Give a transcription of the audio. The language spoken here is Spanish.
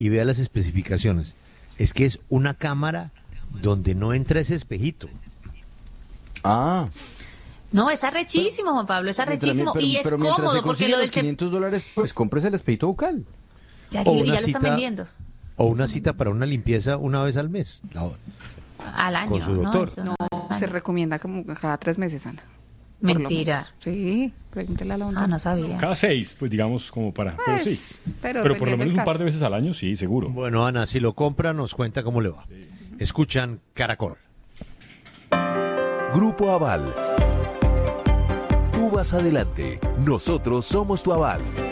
y vea las especificaciones. Es que es una cámara donde no entra ese espejito. Ah. No, es arrechísimo, Juan Pablo, es arrechísimo. Y es pero mientras se cómodo porque consigue lo del los $500, pues cómprese el espejito bucal. Ya, O ya una lo están cita- vendiendo. O una cita para una limpieza una vez al mes. Al año. con su doctor. Esto No, se recomienda como cada 3 meses, Ana. Por lo Mentira. menos. Sí, pregúntele a la Ah, odontóloga. no sabía. Cada 6, pues digamos como para... Pero Pues, sí. pero Pero por lo dependiendo menos del un par caso. de veces al año, sí, seguro. Bueno, Ana, si lo compra, nos cuenta cómo le va. Escuchan Caracol. Grupo Aval. Tú vas adelante. Nosotros somos tu aval.